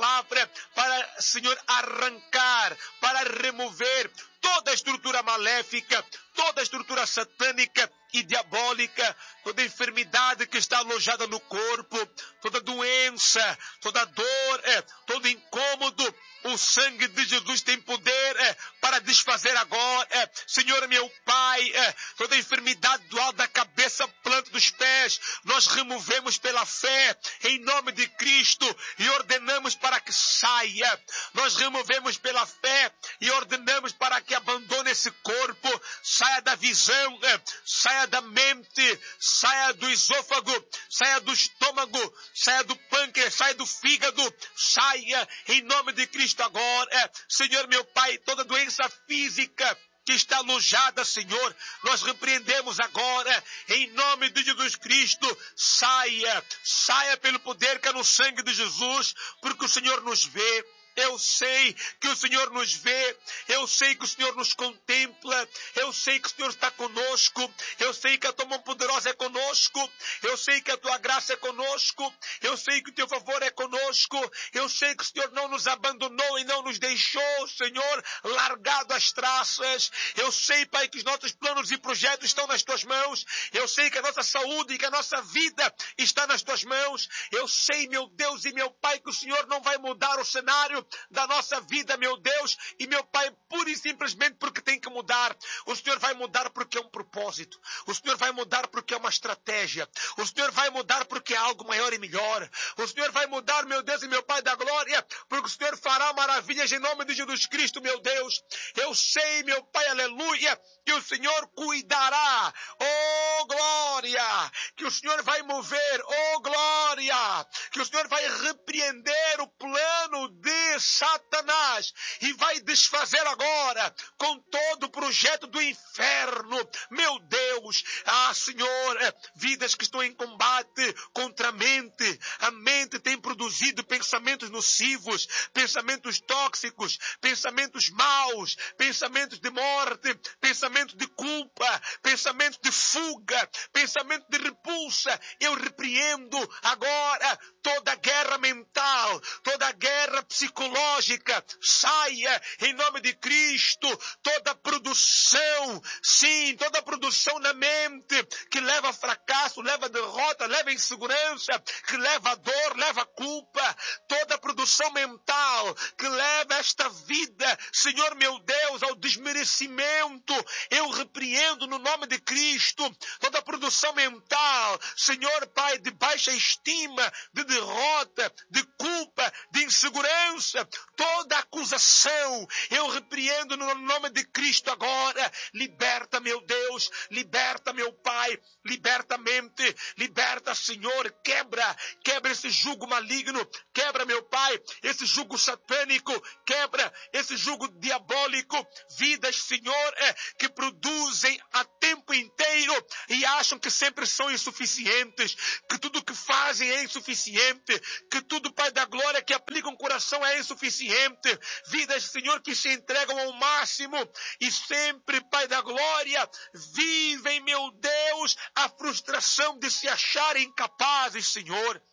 palavra para, Senhor, arrancar, para remover toda a estrutura maléfica, toda a estrutura satânica e diabólica, toda enfermidade que está alojada no corpo, toda doença, toda dor, todo incômodo. O sangue de Jesus tem poder para desfazer agora. Senhor, meu Pai, toda enfermidade do alto da cabeça, planta dos pés, nós removemos pela fé, em nome de Cristo, e ordenamos para que saia. Nós removemos pela fé e ordenamos para que abandone esse corpo, saia da visão, saia da mente, saia do esôfago, saia do estômago, saia do pâncreas, saia do fígado, saia em nome de Cristo agora. Senhor, meu Pai, toda doença física que está alojada, Senhor, nós repreendemos agora, em nome de Jesus Cristo, saia pelo poder que é no sangue de Jesus, porque o Senhor nos vê. Eu sei que o Senhor nos vê, eu sei que o Senhor nos contempla, eu sei que o Senhor está conosco, eu sei que a tua mão poderosa é conosco, eu sei que a tua graça é conosco, eu sei que o teu favor é conosco, eu sei que o Senhor não nos abandonou e não nos deixou, Senhor, largado às traças. Eu sei, Pai, que os nossos planos e projetos estão nas tuas mãos, eu sei que a nossa saúde e que a nossa vida está nas tuas mãos, eu sei, meu Deus e meu Pai, que o Senhor não vai mudar o cenário da nossa vida, meu Deus e meu Pai, pura e simplesmente porque tem que mudar. O Senhor vai mudar porque é um propósito. O Senhor vai mudar porque é uma estratégia. O Senhor vai mudar porque é algo maior e melhor. O Senhor vai mudar, meu Deus e meu Pai da glória, porque o Senhor fará maravilhas em nome de Jesus Cristo, meu Deus. Eu sei, meu Pai, aleluia, que o Senhor cuidará. Oh, glória! Que o Senhor vai mover. Oh, glória! Que o Senhor vai repreender o plano de Satanás e vai desfazer agora com todo o projeto do inferno. Meu Deus, Senhor, vidas que estão em combate contra a mente tem produzido pensamentos nocivos, pensamentos tóxicos, pensamentos maus, pensamentos de morte, pensamentos de culpa, pensamentos de fuga, pensamentos de repulsa. Eu repreendo agora toda guerra mental, toda guerra psicológica, saia em nome de Cristo. Toda produção, sim, toda produção na mente que leva a fracasso, leva a derrota, leva a insegurança, que leva a dor, leva a culpa, toda produção mental que leva esta vida, Senhor meu Deus, ao desmerecimento, eu repreendo no nome de Cristo. Toda produção mental, Senhor Pai, de baixa estima, de derrota, de culpa, de insegurança, toda acusação, eu repreendo no nome de Cristo agora. Liberta, meu Deus, liberta, meu Pai, liberta a mente, liberta, Senhor, quebra esse jugo maligno, quebra, meu Pai, esse jugo satânico, quebra esse jugo diabólico. Vidas, Senhor, que produzem a tempo inteiro e acham que sempre são insuficientes, que tudo que fazem é insuficiente, que tudo, Pai da glória, que aplica um coração é insuficiente. Vidas, Senhor, que se entregam ao máximo e sempre, Pai da glória, vivem, meu Deus, a frustração de se acharem incapazes, Senhor.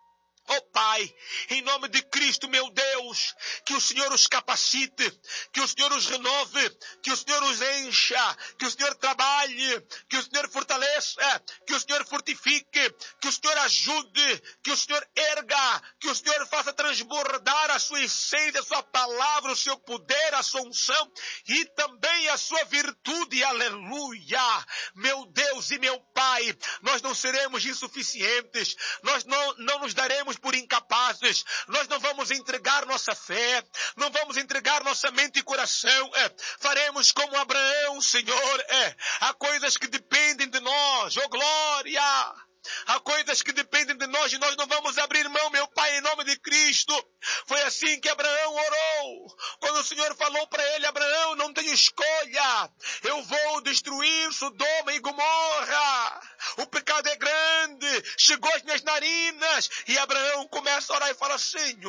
Oh Pai, em nome de Cristo, meu Deus, que o Senhor os capacite, que o Senhor os renove, que o Senhor os encha, que o Senhor trabalhe, que o Senhor fortaleça, que o Senhor fortifique, que o Senhor ajude, que o Senhor erga, que o Senhor faça transbordar a sua essência, a sua palavra, o seu poder, a sua unção e também a sua virtude. Aleluia! Meu Deus e meu Pai, nós não seremos insuficientes, nós não nos daremos por incapazes, nós não vamos entregar nossa fé, não vamos entregar nossa mente e coração, faremos como Abraão, Senhor, há coisas que dependem de nós, oh glória! Há coisas que dependem de nós e nós não vamos abrir mão, meu Pai, em nome de Cristo. Foi assim que Abraão orou. Quando o Senhor falou para ele: Abraão, não tem escolha. Eu vou destruir Sodoma e Gomorra. O pecado é grande. Chegou às minhas narinas. E Abraão começa a orar e fala: Senhor,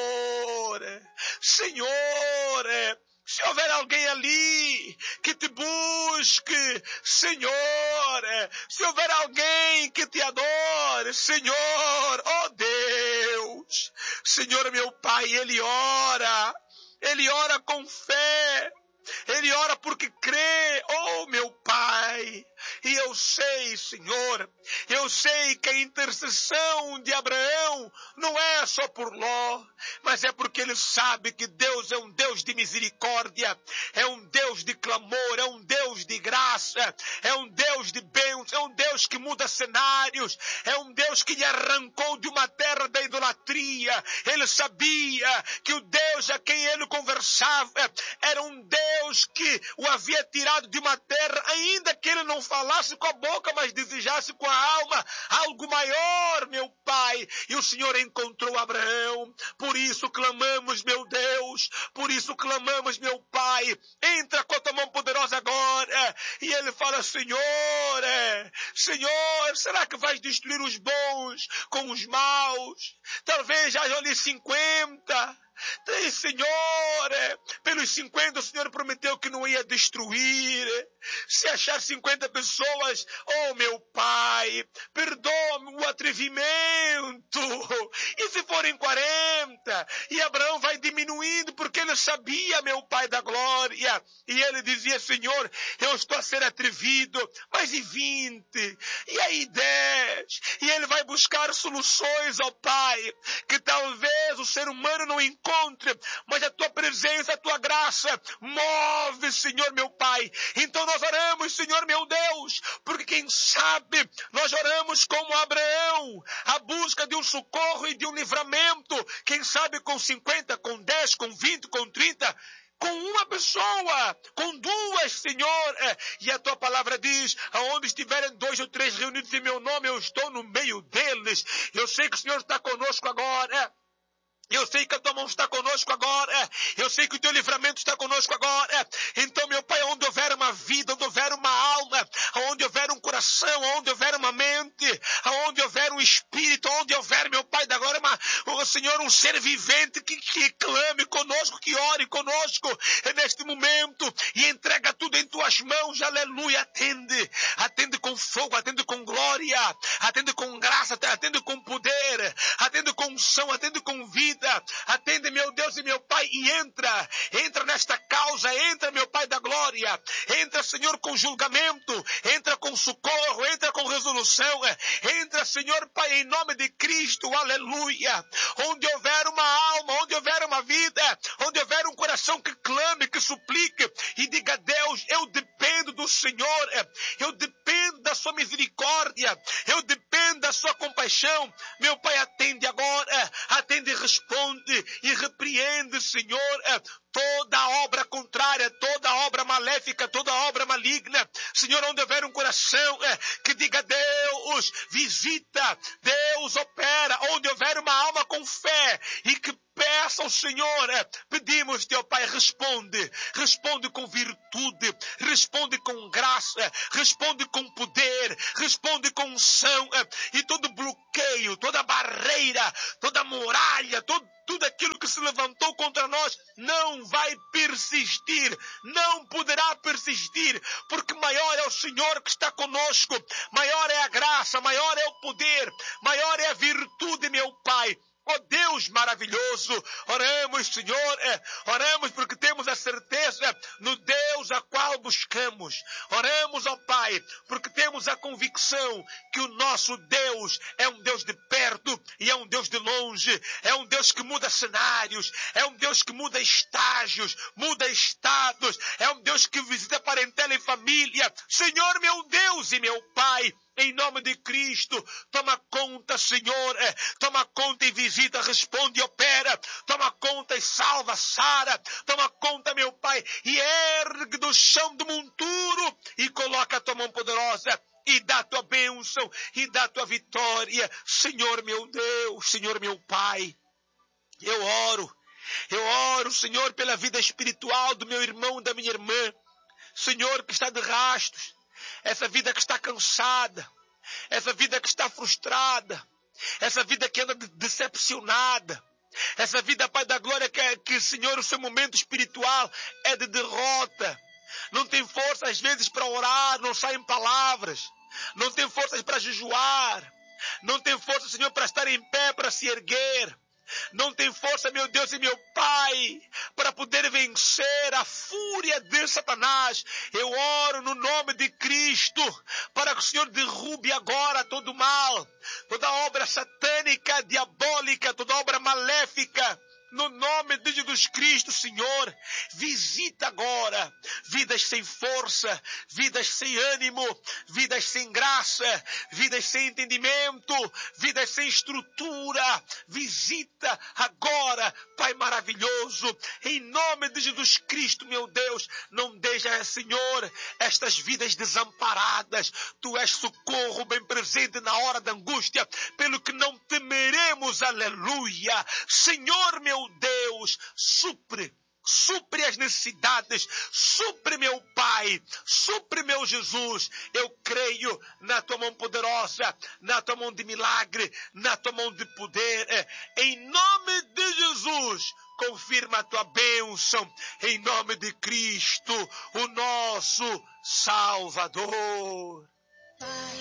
se houver alguém ali que te busque, Senhor, se houver alguém que te adore, Senhor, oh Deus, Deus, Senhor meu Pai, ele ora com fé. Ele ora porque crê, oh meu Pai. E eu sei, Senhor, eu sei que a intercessão de Abraão não é só por Ló, mas é porque ele sabe que Deus é um Deus de misericórdia, é um Deus de clamor, é um Deus de graça, é um Deus de bênção, é um Deus que muda cenários, é um Deus que lhe arrancou de uma terra da idolatria. Ele sabia que o Deus a quem ele conversava era um Deus que o havia tirado de uma terra, ainda que ele não falasse com a boca, mas desejasse com a alma algo maior, meu Pai. E o Senhor encontrou Abraão. Por isso clamamos, meu Deus. Por isso clamamos, meu Pai. Entra com a tua mão poderosa agora. E ele fala, Senhor, será que vais destruir os bons com os maus? Talvez haja ali 50. Senhor, pelos 50 o Senhor prometeu que não ia destruir. Se achar 50 pessoas, oh meu Pai, perdoa-me o atrevimento. E se forem 40? E Abraão vai diminuindo porque ele sabia, meu Pai da glória. E ele dizia, Senhor, eu estou a ser atrevido, mas e 20? E aí 10? E ele vai buscar soluções, ó Pai, que talvez o ser humano não encontre, mas a tua presença, a tua graça move, Senhor meu Pai. Então nós oramos, Senhor meu Deus, porque quem sabe nós oramos como Abraão, a busca de um socorro e de um livramento, quem sabe com 50, com 10, com 20, com 30, com uma pessoa, com duas, Senhor. E a tua palavra diz, aonde estiverem 2 ou 3 reunidos em meu nome, eu estou no meio deles. Eu sei que o Senhor está conosco agora. Eu sei que a tua mão está conosco agora. Eu sei que o teu livramento está conosco agora. Então, meu Pai, onde houver uma vida, onde houver uma alma, onde houver um coração, onde houver uma mente, onde houver um espírito, onde houver, meu Pai, da glória, Senhor, um ser vivente que clame conosco, que ore conosco neste momento e entrega tudo em tuas mãos. Aleluia. Atende com fogo, atende com glória, atende com graça, atende com poder, atende com unção, atende com vida. Atende, meu Deus e meu Pai, e entra nesta causa, entra, meu Pai da glória, entra, Senhor, com julgamento, entra com socorro, entra com resolução, entra, Senhor, Pai, em nome de Cristo, aleluia. Onde houver uma alma, onde houver uma vida, onde houver um coração que clame, que suplique e diga, Deus, eu dependo do Senhor, eu dependo da sua misericórdia, eu dependo da sua compaixão, meu Pai, atende agora, atende e responde e repreende, Senhor, toda obra contrária, toda obra maléfica, toda obra maligna. Senhor, onde houver um coração que diga, Deus visita, Deus opera, onde houver uma alma com fé e que peça ao Senhor, pedimos, teu Pai, responde com virtude, responde com graça, responde com poder, responde com unção, e todo bloqueio, toda barreira, toda muralha, tudo aquilo que se levantou contra nós não vai persistir, não poderá persistir, porque maior é o Senhor que está conosco, maior é a graça, maior é o poder, maior é a virtude, meu Pai. Ó Deus maravilhoso, oramos, Senhor, oramos porque temos a certeza no Deus a qual buscamos. Oramos, ó Pai, porque temos a convicção que o nosso Deus é um Deus de perto e é um Deus de longe, é um Deus que muda cenários, é um Deus que muda estágios, muda estados, é um Deus que visita parentela e família. Senhor, meu Deus e meu Pai, em nome de Cristo, toma conta, Senhor, toma conta e visita, responde e opera, toma conta e salva, sara, toma conta, meu Pai, e ergue do chão do monturo e coloca a tua mão poderosa e dá a tua bênção e dá a tua vitória, Senhor meu Deus, Senhor meu Pai. Eu oro, Senhor, pela vida espiritual do meu irmão e da minha irmã, Senhor, que está de rastos, essa vida que está cansada, essa vida que está frustrada, essa vida que anda decepcionada, essa vida, Pai da glória, que Senhor, o seu momento espiritual é de derrota, não tem força às vezes para orar, não saem palavras, não tem forças para jejuar, não tem força, Senhor, para estar em pé, para se erguer. não tem força, meu Deus e meu Pai, para poder vencer a fúria de Satanás. Eu oro no nome de Cristo, para que o Senhor derrube agora todo o mal, toda obra satânica, diabólica, toda obra maléfica. No nome de Jesus Cristo, Senhor, visita agora vidas sem força, vidas sem ânimo, vidas sem graça, vidas sem entendimento, vidas sem estrutura. Visita agora, Pai maravilhoso, em nome de Jesus Cristo, meu Deus. Não deixa, Senhor, estas vidas desamparadas. Tu és socorro bem presente na hora da angústia, pelo que não temeremos, aleluia. Senhor, meu Deus, supre as necessidades, supre, meu Pai, supre, meu Jesus. Eu creio na tua mão poderosa, na tua mão de milagre, na tua mão de poder. Em nome de Jesus, confirma a tua bênção, em nome de Cristo, o nosso Salvador.